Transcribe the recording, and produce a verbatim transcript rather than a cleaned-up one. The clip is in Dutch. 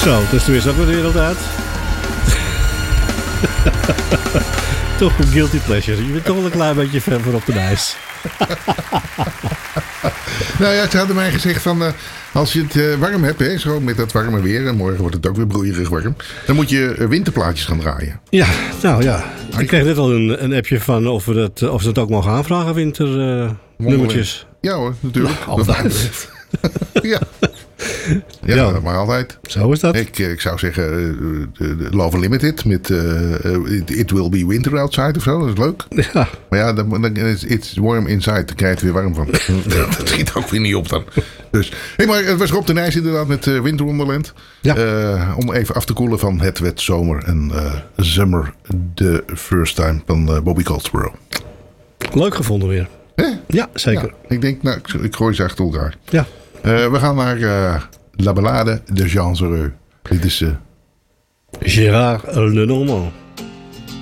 Zo, dus toen is ook weer de wereld uit. Toch een guilty pleasure. Je bent toch wel een klein beetje ver voor op de ijs. Nou ja, ze hadden mij gezegd van... Uh, als je het uh, warm hebt, hè, zo met dat warme weer... en morgen wordt het ook weer broeierig warm... dan moet je uh, winterplaatjes gaan draaien. Ja, nou ja. Ik kreeg net al een, een appje van of, we dat, of ze dat ook mogen aanvragen, winternummertjes. Uh, ja hoor, natuurlijk. Nou, altijd. ja. Ja, ja, maar altijd. Zo is dat. Ik, ik zou zeggen, uh, Love Limited met uh, it, it Will Be Winter Outside of zo. Dat is leuk. Ja. Maar ja, dan, dan is It's Warm Inside. Daar krijg je het weer warm van. Dat schiet ook weer niet op dan. Dus, hey, maar het was Rob de Nijs inderdaad met uh, Winter Wonderland. Ja. Uh, om even af te koelen van Het werd zomer en uh, Summer the First Time van uh, Bobby Goldsboro. Leuk gevonden weer. Hè? Ja, zeker. Ja, ik denk, nou, ik, ik gooi ze achter elkaar. Ja. Uh, we gaan naar uh, La Ballade de Jean Zereux. Dit is... Uh... Gérard Lenormand.